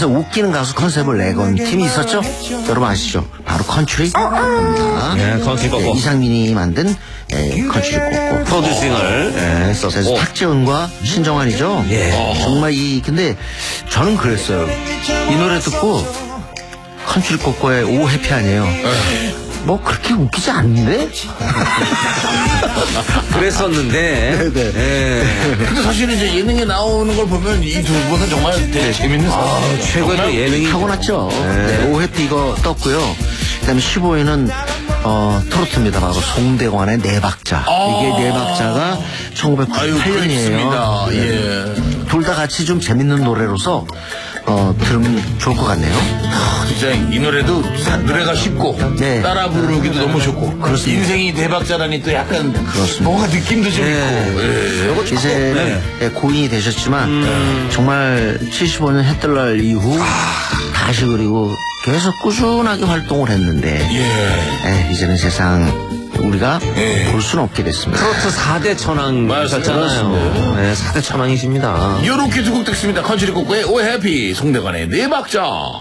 그래서 웃기는 가수 컨셉을 내건 팀이 있었죠. 여러분 아시죠? 바로 컨츄리. 네, 컨츄리 꼬꼬. 이상민이 만든 컨츄리 꼬꼬. 프로듀싱을 그래서 탁재훈과 신정환이죠. 정말 근데 저는 그랬어요. 이 노래 듣고 컨츄리 꼬꼬의 오 해피 아니에요. 뭐 그렇게 웃기지 않는데? 그랬었는데. 근데 사실은 이제 예능에 나오는 걸 보면 이 두 분은 정말 되게 재밌는 사람. 최고의 또 예능이 타고났죠. 오 해피 이거 떴고요. 그다음에 15위는 트로트입니다. 바로 송대관의 네 박자. 이게 네 박자가 1998년이에요. 둘 다 같이 좀 재밌는 노래로서 들으면 좋을 것 같네요. 진짜 이 노래도 노래가 쉽고 따라 부르기도 너무 좋고. 그렇습니다. 인생이 대박자라니 또 약간 뭔가 느낌도 좀 있고. 이제는 고인이 되셨지만 정말 75년 해뜰날 이후 다시 그리고 계속 꾸준하게 활동을 했는데 이제는 세상 우리가 볼 수는 없게 됐습니다. 트로트 4대 천왕이셨잖아요. 네, 4대 천왕이십니다. 요렇게 두 곡 듣습니다. 컨츄리 꼬꼬의 오 해피, 송대관의 네 박자.